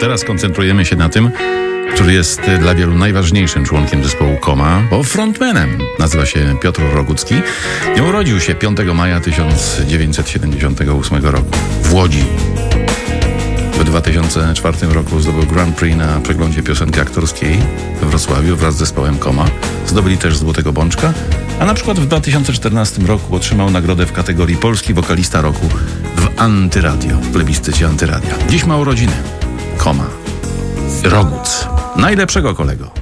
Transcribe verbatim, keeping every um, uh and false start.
Teraz koncentrujemy się na tym, który jest dla wielu najważniejszym członkiem zespołu Koma, bo frontmanem nazywa się Piotr Rogucki i urodził się piątego maja tysiąc dziewięćset siedemdziesiątego ósmego roku w Łodzi. W dwa tysiące czwartym roku zdobył Grand Prix na przeglądzie piosenki aktorskiej we Wrocławiu wraz z zespołem Koma. Zdobyli też Złotego Bączka, a na przykład w dwa tysiące czternastym roku otrzymał nagrodę w kategorii Polski Wokalista Roku w Antyradio, w plebiscycie Antyradia. Dziś ma urodziny. Koma. Roguc. Najlepszego kolego.